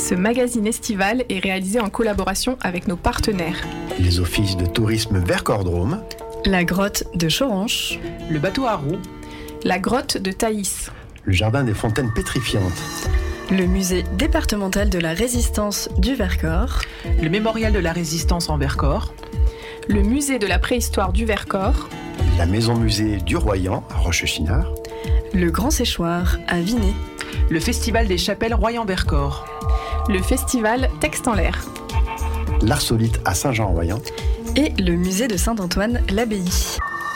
Ce magazine estival est réalisé en collaboration avec nos partenaires. Les offices de tourisme Vercors-Drôme, la grotte de Choranche, le bateau à roues, la grotte de Thaïs, le jardin des fontaines pétrifiantes, le musée départemental de la résistance du Vercors, le mémorial de la résistance en Vercors, le musée de la préhistoire du Vercors, la maison-musée du Royan à Rochechinard, le Grand Séchoir à Vinay, le festival des chapelles Royan-Vercors, le festival Texte en l'air, l'Arsolite à Saint-Jean-en-Royan et le musée de Saint-Antoine-l'Abbaye.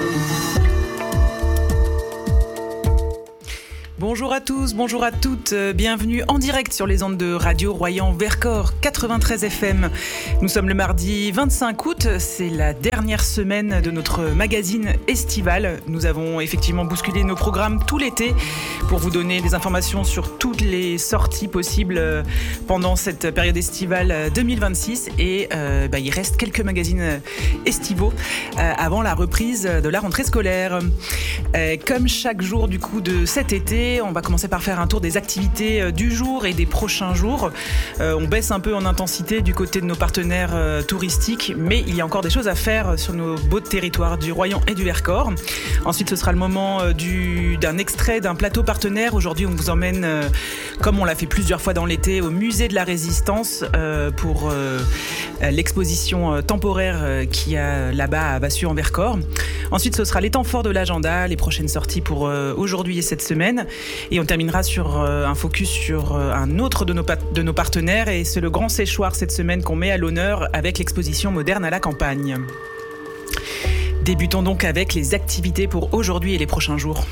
Bonjour à tous, bonjour à toutes, bienvenue en direct sur les ondes de Radio Royan-Vercors 93 FM. Nous sommes le mardi 25 août, c'est la dernière semaine de notre magazine estival. Nous avons effectivement bousculé nos programmes tout l'été pour vous donner des informations sur toutes les sorties possibles pendant cette période estivale 2026 et il reste quelques magazines estivaux avant la reprise de la rentrée scolaire. Comme chaque jour du coup de cet été, on va commencer par faire un tour des activités du jour et des prochains jours. On baisse un peu en intensité du côté de nos partenaires touristiques, mais il y a encore des choses à faire sur nos beaux territoires du Royan et du Vercors. Ensuite, ce sera le moment d'un extrait d'un plateau partenaire. Aujourd'hui, on vous emmène, comme on l'a fait plusieurs fois dans l'été, au musée de la Résistance pour l'exposition temporaire qu'il y a là-bas à Vassieux-en-Vercors. Ensuite, ce sera les temps forts de l'agenda, les prochaines sorties pour aujourd'hui et cette semaine. Et on terminera sur un focus sur un autre de nos partenaires, et c'est le Grand Séchoir cette semaine qu'on met à l'honneur avec l'exposition moderne à la campagne. Débutons donc avec les activités pour aujourd'hui et les prochains jours.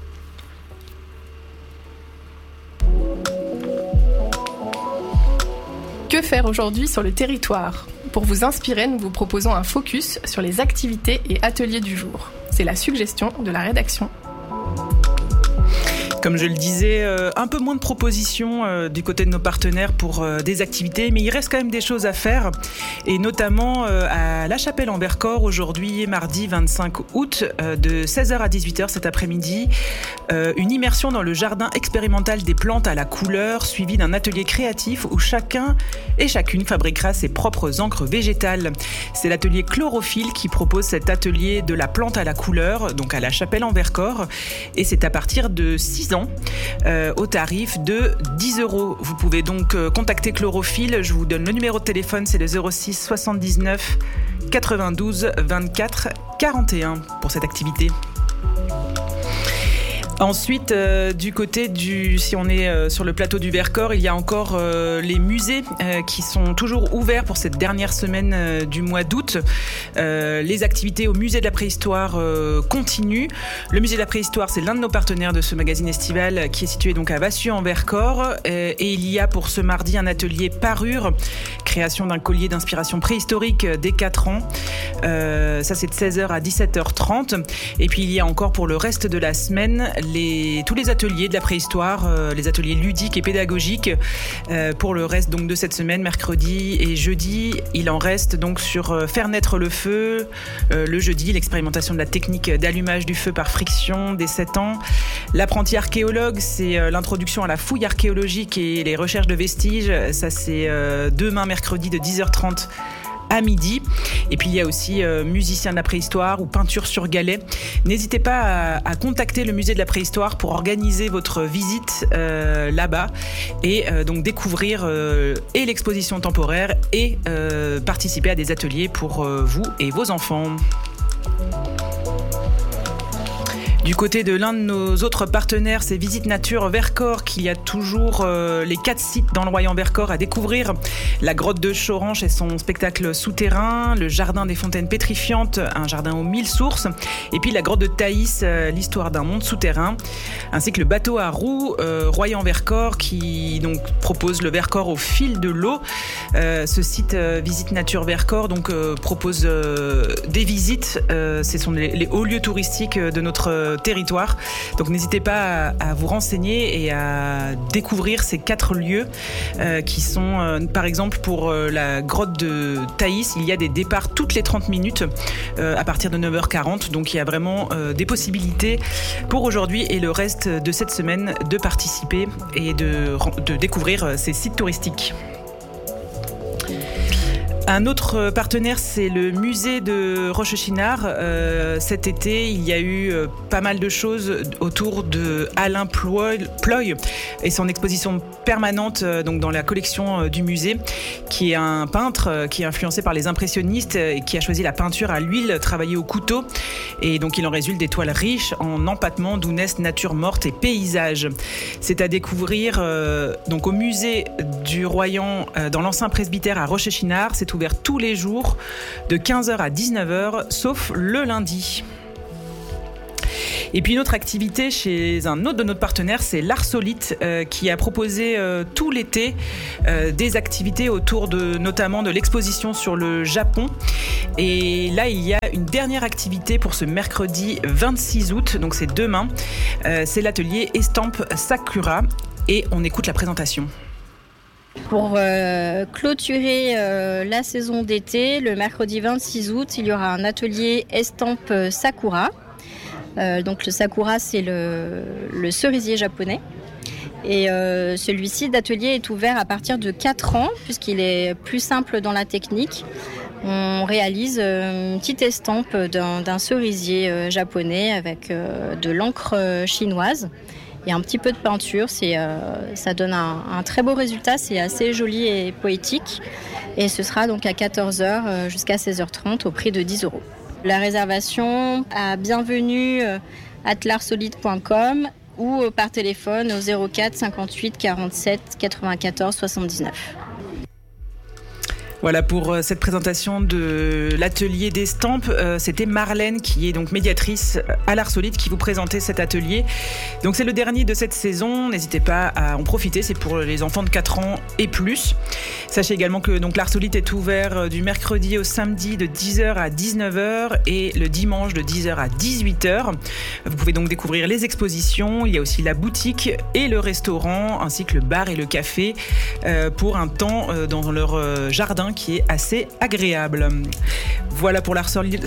Que faire aujourd'hui sur le territoire ? Pour vous inspirer, nous vous proposons un focus sur les activités et ateliers du jour. C'est la suggestion de la rédaction. Comme je le disais, un peu moins de propositions du côté de nos partenaires pour des activités, mais il reste quand même des choses à faire, et notamment à La Chapelle en Vercors, aujourd'hui, mardi 25 août, de 16h à 18h cet après-midi, une immersion dans le jardin expérimental des plantes à la couleur, suivie d'un atelier créatif où chacun et chacune fabriquera ses propres encres végétales. C'est l'atelier Chlorophylle qui propose cet atelier de la plante à la couleur, donc à La Chapelle en Vercors, et c'est à partir de 6 ans, au tarif de 10 €. Vous pouvez donc contacter Chlorophylle. Je vous donne le numéro de téléphone, c'est le 06 79 92 24 41 pour cette activité. Ensuite, du côté si on est sur le plateau du Vercors, il y a encore les musées qui sont toujours ouverts pour cette dernière semaine du mois d'août. Les activités au musée de la préhistoire continuent. Le musée de la préhistoire, c'est l'un de nos partenaires de ce magazine estival qui est situé donc à Vassieux-en-Vercors. Et il y a pour ce mardi un atelier parure, création d'un collier d'inspiration préhistorique dès 4 ans. Ça, c'est de 16h à 17h30. Et puis, il y a encore pour le reste de la semaine tous les ateliers de la préhistoire, les ateliers ludiques et pédagogiques pour le reste donc de cette semaine, mercredi et jeudi. Il en reste donc sur faire naître le feu, le jeudi, l'expérimentation de la technique d'allumage du feu par friction dès 7 ans. L'apprenti archéologue, c'est l'introduction à la fouille archéologique et les recherches de vestiges. Ça, c'est demain, mercredi, de 10h30 à midi. Et puis il y a aussi musicien de la préhistoire ou peinture sur galet. N'hésitez pas à contacter le musée de la préhistoire pour organiser votre visite là-bas et donc découvrir et l'exposition temporaire et participer à des ateliers pour vous et vos enfants. Du côté de l'un de nos autres partenaires, c'est Visite Nature Vercors, qu'il y a toujours les 4 sites dans le Royan-Vercors à découvrir. La grotte de Choranche et son spectacle souterrain, le jardin des fontaines pétrifiantes, un jardin aux 1000 sources, et puis la grotte de Thaïs, l'histoire d'un monde souterrain, ainsi que le bateau à roues Royan-Vercors qui donc propose le Vercors au fil de l'eau. Ce site Visite Nature Vercors donc propose des visites. Ce sont les hauts lieux touristiques de notre territoire. Donc n'hésitez pas à vous renseigner et à découvrir ces 4 lieux qui sont, par exemple, pour la grotte de Thaïs, il y a des départs toutes les 30 minutes à partir de 9h40. Donc il y a vraiment des possibilités pour aujourd'hui et le reste de cette semaine de participer et de découvrir ces sites touristiques. Un autre partenaire, c'est le musée de Rochechinart. Cet été, il y a eu pas mal de choses autour de Alain Ploy et son exposition permanente donc dans la collection du musée, qui est un peintre qui est influencé par les impressionnistes et qui a choisi la peinture à l'huile travaillée au couteau. Et donc, il en résulte des toiles riches en empattements d'où naissent nature morte et paysages. C'est à découvrir donc au musée du Royan dans l'ancien presbytère à Rochechinart. C'est ouvert tous les jours de 15h à 19h, sauf le lundi. Et puis une autre activité chez un autre de nos partenaires, c'est l'Arsolite qui a proposé tout l'été des activités autour notamment de l'exposition sur le Japon. Et là, il y a une dernière activité pour ce mercredi 26 août, donc c'est demain. C'est l'atelier Estampe Sakura et on écoute la présentation. Pour clôturer la saison d'été, le mercredi 26 août, il y aura un atelier Estampe Sakura. Donc le Sakura, c'est le cerisier japonais. Et celui-ci d'atelier est ouvert à partir de 4 ans, puisqu'il est plus simple dans la technique. On réalise une petite estampe d'un cerisier japonais avec de l'encre chinoise. Et un petit peu de peinture, ça donne un très beau résultat, c'est assez joli et poétique. Et ce sera donc à 14h jusqu'à 16h30 au prix de 10 €. La réservation à bienvenue@larsolite.com ou par téléphone au 04 58 47 94 79. Voilà pour cette présentation de l'atelier d'estampes. C'était Marlène qui est donc médiatrice à l'Arsolite qui vous présentait cet atelier. Donc c'est le dernier de cette saison. N'hésitez pas à en profiter. C'est pour les enfants de 4 ans et plus. Sachez également que donc l'Arsolite est ouvert du mercredi au samedi de 10h à 19h et le dimanche de 10h à 18h. Vous pouvez donc découvrir les expositions. Il y a aussi la boutique et le restaurant ainsi que le bar et le café pour un temps dans leur jardin qui est assez agréable. Voilà pour l'Arsolite.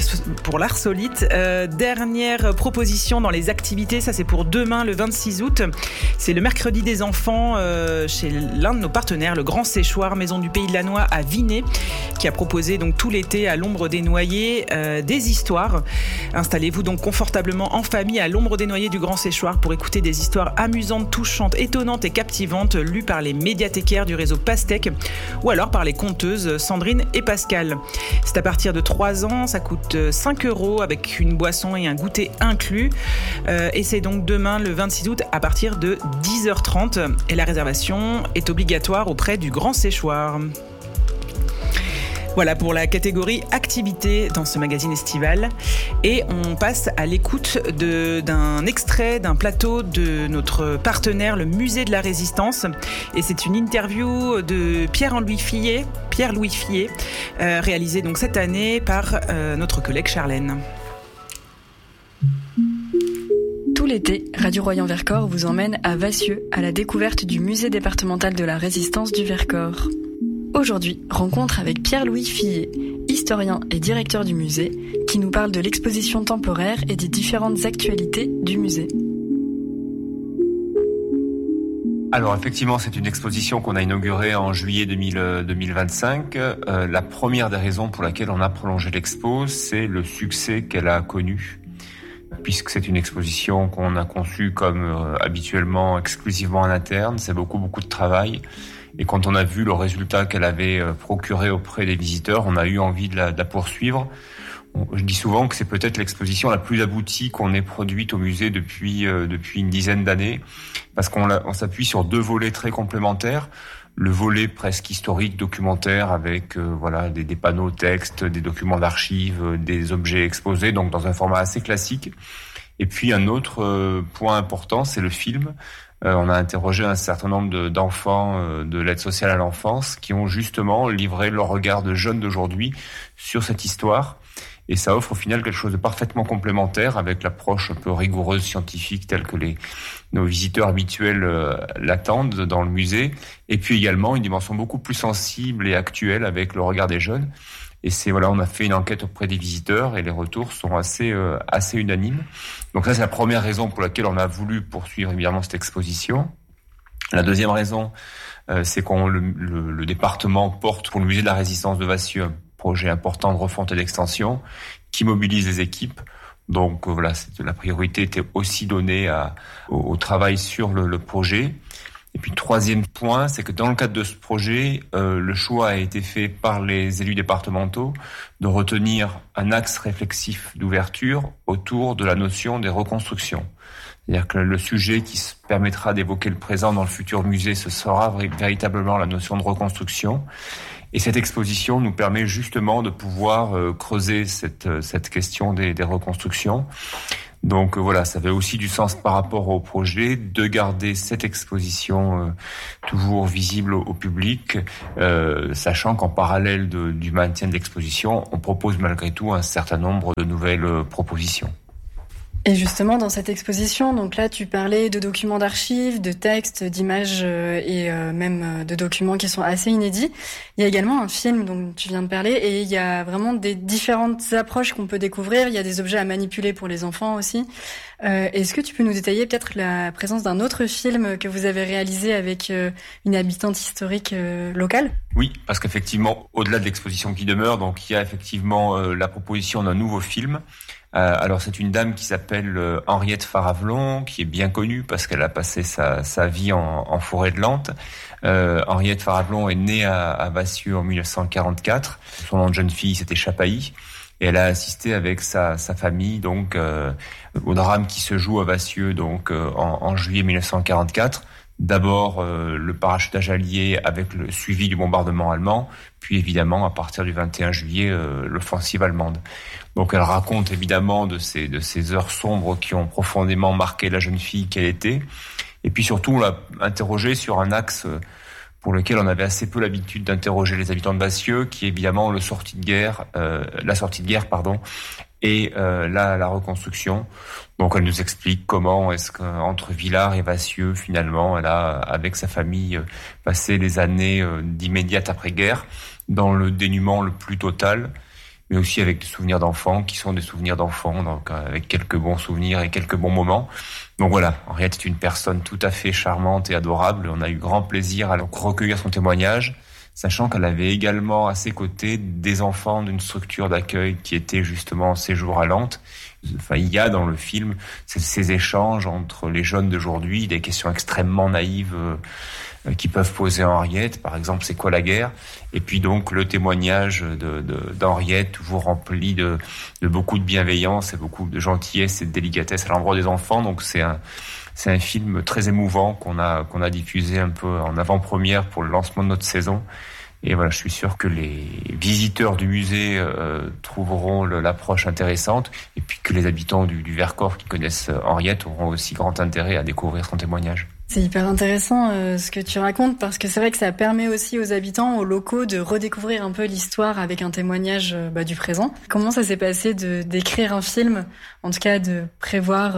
Dernière proposition dans les activités, ça c'est pour demain le 26 août. C'est le mercredi des enfants chez l'un de nos partenaires, le Grand Séchoir Maison du Pays de la Noix à Vinay, qui a proposé donc tout l'été à l'ombre des noyers des histoires. Installez-vous donc confortablement en famille à l'ombre des noyers du Grand Séchoir pour écouter des histoires amusantes, touchantes, étonnantes et captivantes lues par les médiathécaires du réseau Pastèque ou alors par les conteuses Sandrine et Pascal. C'est à partir de 3 ans, ça coûte 5 € avec une boisson et un goûter inclus. Et c'est donc demain le 26 août à partir de 10h30 et la réservation est obligatoire auprès du Grand Séchoir. Voilà pour la catégorie activité dans ce magazine estival. Et on passe à l'écoute d'un extrait d'un plateau de notre partenaire, le Musée de la Résistance. Et c'est une interview de Pierre-Louis Fillet, réalisée donc cette année par notre collègue Charlène. Tout l'été, Radio Royan Vercors vous emmène à Vassieux, à la découverte du musée départemental de la Résistance du Vercors. Aujourd'hui, rencontre avec Pierre-Louis Fillet, historien et directeur du musée, qui nous parle de l'exposition temporaire et des différentes actualités du musée. Alors effectivement, c'est une exposition qu'on a inaugurée en juillet 2025. La première des raisons pour laquelle on a prolongé l'expo, c'est le succès qu'elle a connu. Puisque c'est une exposition qu'on a conçue comme habituellement exclusivement en interne, c'est beaucoup de travail. Et quand on a vu le résultat qu'elle avait procuré auprès des visiteurs, on a eu envie de la poursuivre. Je dis souvent que c'est peut-être l'exposition la plus aboutie qu'on ait produite au musée depuis une dizaine d'années, parce qu'on s'appuie sur 2 volets très complémentaires. Le volet presque historique, documentaire, avec des panneaux textes, des documents d'archives, des objets exposés, donc dans un format assez classique. Et puis un autre point important, c'est le film. On a interrogé un certain nombre d'enfants de l'aide sociale à l'enfance qui ont justement livré leur regard de jeunes d'aujourd'hui sur cette histoire. Et ça offre au final quelque chose de parfaitement complémentaire avec l'approche un peu rigoureuse scientifique telle que nos visiteurs habituels l'attendent dans le musée. Et puis également une dimension beaucoup plus sensible et actuelle avec le regard des jeunes. Et on a fait une enquête auprès des visiteurs et les retours sont assez unanimes. Donc ça, c'est la première raison pour laquelle on a voulu poursuivre évidemment cette exposition. La deuxième raison, c'est qu'on le département porte pour le musée de la Résistance de Vassieux un projet important de refonte et d'extension qui mobilise les équipes. Donc la priorité était aussi donnée au travail sur le projet. Et puis troisième point, c'est que dans le cadre de ce projet, le choix a été fait par les élus départementaux de retenir un axe réflexif d'ouverture autour de la notion des reconstructions. C'est-à-dire que le sujet qui permettra d'évoquer le présent dans le futur musée, ce sera véritablement la notion de reconstruction. Et cette exposition nous permet justement de pouvoir creuser cette question des reconstructions. Donc ça avait aussi du sens par rapport au projet de garder cette exposition toujours visible au public, sachant qu'en parallèle du maintien de l'exposition, on propose malgré tout un certain nombre de nouvelles propositions. Et justement, dans cette exposition, donc là, tu parlais de documents d'archives, de textes, d'images et même de documents qui sont assez inédits. Il y a également un film dont tu viens de parler et il y a vraiment des différentes approches qu'on peut découvrir. Il y a des objets à manipuler pour les enfants aussi. Est-ce que tu peux nous détailler peut-être la présence d'un autre film que vous avez réalisé avec une habitante historique locale ? Oui, parce qu'effectivement, au-delà de l'exposition qui demeure, donc il y a effectivement la proposition d'un nouveau film. Alors c'est une dame qui s'appelle Henriette Faravelon, qui est bien connue parce qu'elle a passé sa vie en forêt de Lente. Henriette Faravelon est née à Vassieux en 1944. Son nom de jeune fille, c'était Chapailly. Et elle a assisté avec sa famille donc au drame qui se joue à Vassieux donc en juillet 1944. D'abord le parachutage allié avec le suivi du bombardement allemand, puis évidemment à partir du 21 juillet l'offensive allemande. Donc elle raconte évidemment de ces heures sombres qui ont profondément marqué la jeune fille qu'elle était. Et puis surtout on l'a interrogée sur un axe pour lequel on avait assez peu l'habitude d'interroger les habitants de Vassieux, qui est évidemment la sortie de guerre, et la reconstruction. Donc elle nous explique comment est-ce qu'entre Villars et Vassieux, finalement, elle a, avec sa famille, passé les années d'immédiate après-guerre dans le dénuement le plus total, mais aussi avec des souvenirs d'enfants qui sont des souvenirs d'enfants, donc avec quelques bons souvenirs et quelques bons moments. Donc voilà, Henriette est une personne tout à fait charmante et adorable. On a eu grand plaisir à recueillir son témoignage, sachant qu'elle avait également à ses côtés des enfants d'une structure d'accueil qui était justement en séjour à Lente. Enfin, il y a dans le film ces échanges entre les jeunes d'aujourd'hui, des questions extrêmement naïves qui peuvent poser Henriette, par exemple, c'est quoi la guerre? Et puis donc le témoignage d'Henriette, toujours rempli de beaucoup de bienveillance et beaucoup de gentillesse et de délicatesse à l'endroit des enfants. Donc c'est un film très émouvant qu'on a diffusé un peu en avant-première pour le lancement de notre saison. Et voilà, je suis sûr que les visiteurs du musée trouveront l'approche intéressante, et puis que les habitants du Vercors qui connaissent Henriette auront aussi grand intérêt à découvrir son témoignage. C'est hyper intéressant ce que tu racontes, parce que c'est vrai que ça permet aussi aux habitants, aux locaux, de redécouvrir un peu l'histoire avec un témoignage du présent. Comment ça s'est passé d'écrire un film, en tout cas de prévoir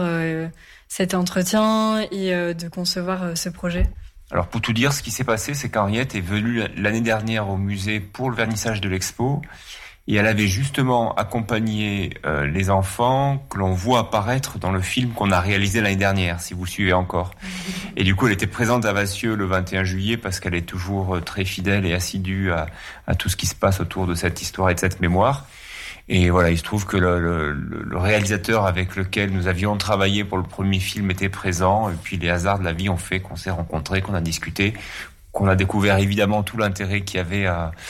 cet entretien et de concevoir ce projet ? Alors pour tout dire, ce qui s'est passé, c'est qu'Henriette est venue l'année dernière au musée pour le vernissage de l'expo, et elle avait justement accompagné les enfants que l'on voit apparaître dans le film qu'on a réalisé l'année dernière, si vous suivez encore. Et du coup, elle était présente à Vassieux le 21 juillet parce qu'elle est toujours très fidèle et assidue à tout ce qui se passe autour de cette histoire et de cette mémoire. Et voilà, il se trouve que le réalisateur avec lequel nous avions travaillé pour le premier film était présent, et puis les hasards de la vie ont fait qu'on s'est rencontrés, qu'on a discuté, qu'on a découvert évidemment tout l'intérêt qu'il y avait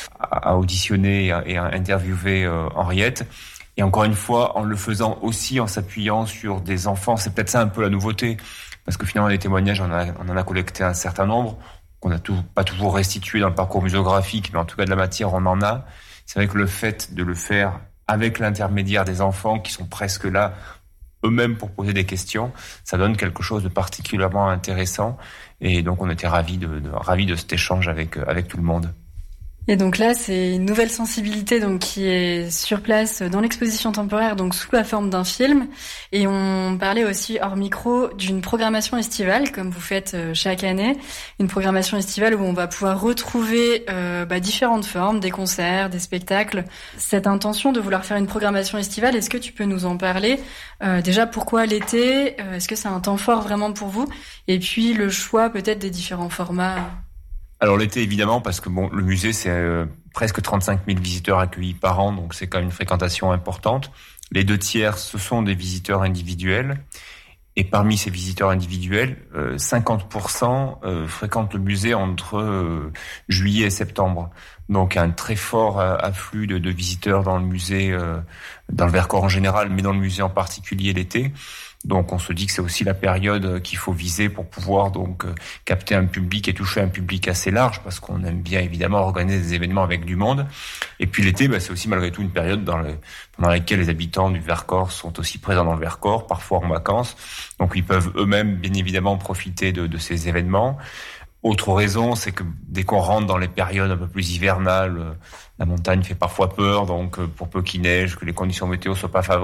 à auditionner et à interviewer Henriette. Et encore une fois, en le faisant aussi en s'appuyant sur des enfants, c'est peut-être ça un peu la nouveauté, parce que finalement les témoignages, on en a collecté un certain nombre, qu'on n'a pas toujours restitué dans le parcours muséographique, mais en tout cas de la matière, on en a. C'est vrai que le fait de le faire avec l'intermédiaire des enfants qui sont presque là eux-mêmes pour poser des questions, ça donne quelque chose de particulièrement intéressant. Et donc on était ravis de cet échange avec tout le monde. Et donc là, c'est une nouvelle sensibilité donc qui est sur place dans l'exposition temporaire, donc sous la forme d'un film. Et on parlait aussi hors micro d'une programmation estivale, comme vous faites chaque année, une programmation estivale où on va pouvoir retrouver différentes formes, des concerts, des spectacles. Cette intention de vouloir faire une programmation estivale, est-ce que tu peux nous en parler ? Déjà, pourquoi l'été ? Est-ce que c'est un temps fort vraiment pour vous ? Et puis le choix peut-être des différents formats. Alors l'été, évidemment, parce que le musée, c'est presque 35 000 visiteurs accueillis par an, donc c'est quand même une fréquentation importante. Les 2/3, ce sont des visiteurs individuels. Et parmi ces visiteurs individuels, 50% fréquentent le musée entre juillet et septembre. Donc un très fort afflux de visiteurs dans le musée, dans le Vercors en général, mais dans le musée en particulier l'été. Donc on se dit que c'est aussi la période qu'il faut viser pour pouvoir donc capter un public et toucher un public assez large, parce qu'on aime bien évidemment organiser des événements avec du monde. Et puis l'été, c'est aussi malgré tout une période pendant laquelle les habitants du Vercors sont aussi présents dans le Vercors, parfois en vacances. Donc ils peuvent eux-mêmes bien évidemment profiter de ces événements. Autre raison, c'est que dès qu'on rentre dans les périodes un peu plus hivernales, la montagne fait parfois peur, donc pour peu qu'il neige, que les conditions météo soient pas favorables,